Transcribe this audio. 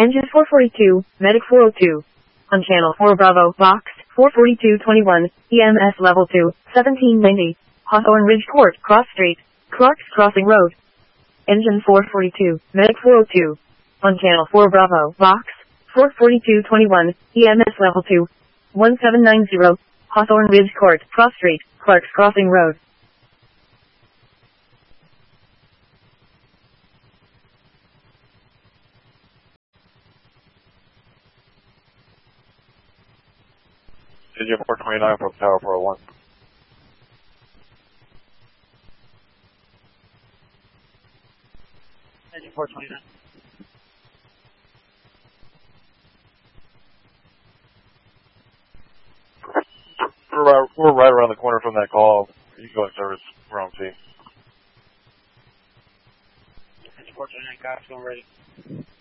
Engine 442, Medic 402. On channel 4 Bravo, box 44221, EMS level 2, 1790, Hawthorne Ridge Court, Cross Street, Clarks Crossing Road. Engine 442, Medic 402. On channel 4 Bravo, box 44221, EMS level 2, 1790, Hawthorne Ridge Court, Cross Street, Clarks Crossing Road. Engine 429 from Tower 401. Engine 429. We're right around the corner from that call. You can go in service. We're on scene. Engine 429, guys, going ready.